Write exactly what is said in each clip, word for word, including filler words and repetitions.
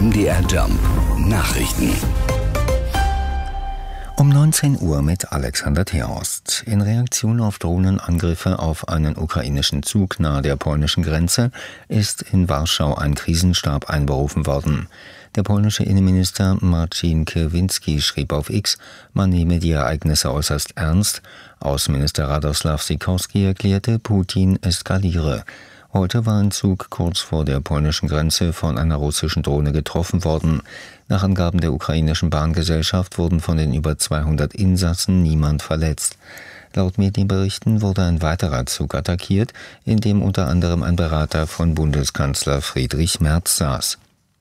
M D R Jump Nachrichten. Um neunzehn Uhr mit Alexander Theost. In Reaktion auf Drohnenangriffe auf einen ukrainischen Zug nahe der polnischen Grenze ist in Warschau ein Krisenstab einberufen worden. Der polnische Innenminister Marcin Kierwiński schrieb auf X, man nehme die Ereignisse äußerst ernst. Außenminister Radosław Sikorski erklärte, Putin eskaliere. Heute war ein Zug kurz vor der polnischen Grenze von einer russischen Drohne getroffen worden. Nach Angaben der ukrainischen Bahngesellschaft wurden von den über zweihundert Insassen niemand verletzt. Laut Medienberichten wurde ein weiterer Zug attackiert, in dem unter anderem ein Berater von Bundeskanzler Friedrich Merz saß.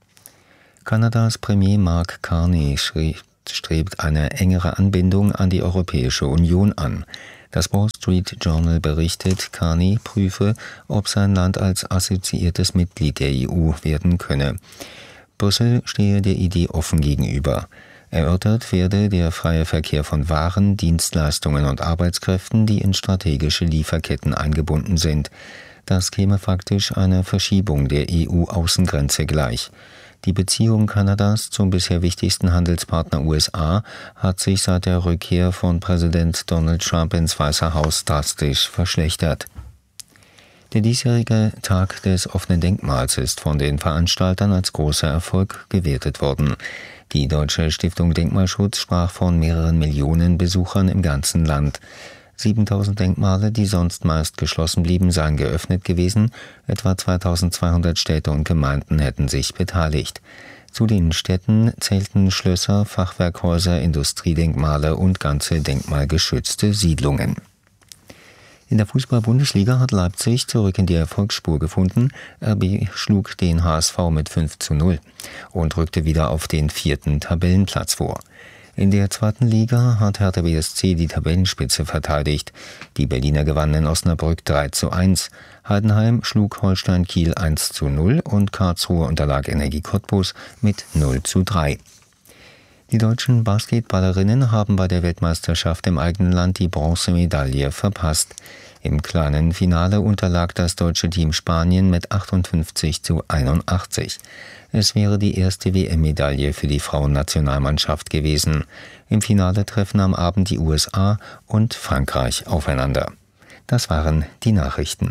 Kanadas Premier Mark Carney strebt eine engere Anbindung an die Europäische Union an. Das Wall Street Journal berichtet, Carney prüfe, ob sein Land als assoziiertes Mitglied der E U werden könne. Brüssel stehe der Idee offen gegenüber. Erörtert werde der freie Verkehr von Waren, Dienstleistungen und Arbeitskräften, die in strategische Lieferketten eingebunden sind. Das käme faktisch einer Verschiebung der E U-Außengrenze gleich. Die Beziehung Kanadas zum bisher wichtigsten Handelspartner U S A hat sich seit der Rückkehr von Präsident Donald Trump ins Weiße Haus drastisch verschlechtert. Der diesjährige Tag des offenen Denkmals ist von den Veranstaltern als großer Erfolg gewertet worden. Die Deutsche Stiftung Denkmalschutz sprach von mehreren Millionen Besuchern im ganzen Land. siebentausend Denkmale, die sonst meist geschlossen blieben, seien geöffnet gewesen. Etwa zweitausendzweihundert Städte und Gemeinden hätten sich beteiligt. Zu den Städten zählten Schlösser, Fachwerkhäuser, Industriedenkmale und ganze denkmalgeschützte Siedlungen. In der Fußball-Bundesliga hat Leipzig zurück in die Erfolgsspur gefunden. R B schlug den H S V mit fünf zu null und rückte wieder auf den vierten Tabellenplatz vor. In der zweiten Liga hat Hertha B S C die Tabellenspitze verteidigt. Die Berliner gewannen in Osnabrück drei zu eins. Heidenheim schlug Holstein Kiel eins zu null und Karlsruhe unterlag Energie Cottbus mit null zu drei. Die deutschen Basketballerinnen haben bei der Weltmeisterschaft im eigenen Land die Bronzemedaille verpasst. Im kleinen Finale unterlag das deutsche Team Spanien mit achtundfünfzig zu einundachtzig. Es wäre die erste W M-Medaille für die Frauennationalmannschaft gewesen. Im Finale treffen am Abend die U S A und Frankreich aufeinander. Das waren die Nachrichten.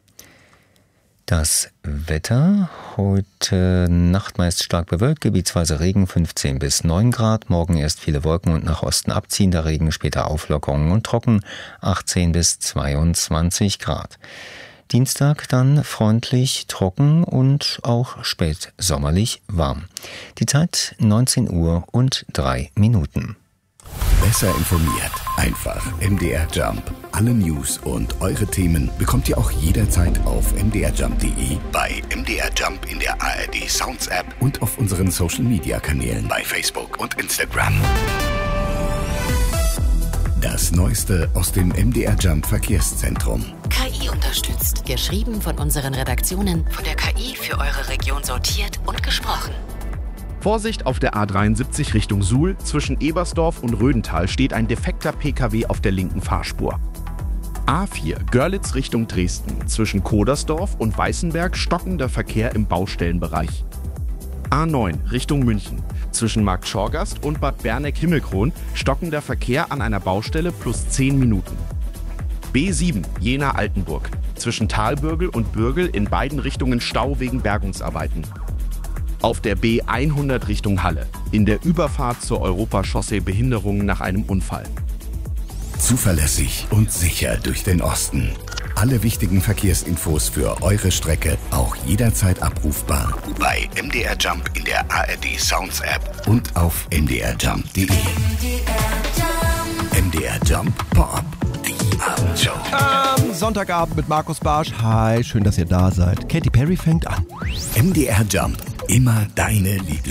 Das Wetter: heute Nacht meist stark bewölkt, gebietsweise Regen, fünfzehn bis neun Grad. Morgen erst viele Wolken und nach Osten abziehender Regen, später Auflockerungen und trocken, achtzehn bis zweiundzwanzig Grad. Dienstag dann freundlich, trocken und auch spätsommerlich warm. Die Zeit neunzehn Uhr und drei Minuten. Besser informiert, einfach M D R Jump. Alle News und eure Themen bekommt ihr auch jederzeit auf m d r jump punkt d e, bei M D R Jump in der A R D Sounds App und auf unseren Social Media Kanälen bei Facebook und Instagram. Das Neueste aus dem M D R Jump Verkehrszentrum. K I unterstützt. Geschrieben von unseren Redaktionen, von der K I für eure Region sortiert und gesprochen. Vorsicht, auf der A dreiundsiebzig Richtung Suhl. Zwischen Ebersdorf und Rödental steht ein defekter P K W auf der linken Fahrspur. A vier Görlitz Richtung Dresden. Zwischen Kodersdorf und Weißenberg stockender Verkehr im Baustellenbereich. A neun Richtung München. Zwischen Markt Schorgast und Bad Berneck-Himmelkron stockender Verkehr an einer Baustelle plus zehn Minuten. B sieben Jena-Altenburg. Zwischen Talbürgel und Bürgel in beiden Richtungen Stau wegen Bergungsarbeiten. Auf der B hundert Richtung Halle. In der Überfahrt zur Europachaussee Behinderungen nach einem Unfall. Zuverlässig und sicher durch den Osten. Alle wichtigen Verkehrsinfos für eure Strecke auch jederzeit abrufbar bei M D R Jump in der A R D Sounds App und auf m d r jump punkt d e. M D R Jump Pop, die Abendshow. Am Sonntagabend mit Markus Barsch. Hi, schön, dass ihr da seid. Katy Perry fängt an. M D R Jump, immer deine Lieblings